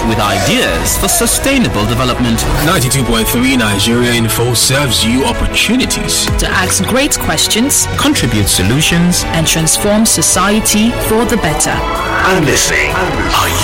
with ideas for sustainable development. 92.3 Nigeria Info serves you opportunities to ask great questions, contribute solutions, and transform society for the better. I'm listening. Are